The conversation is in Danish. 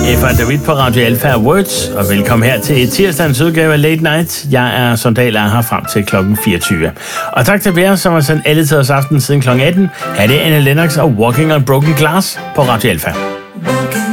Efra David på Radio Alpha Words, og velkommen her til tirsdagens udgave af Late Night. Jeg er Sondal og er her frem til klokken 24. Og tak til Per, som har sendt alle tiders aften siden klokken 18. Her er det Anne Lennox og Walking on Broken Glass på Radio Alpha.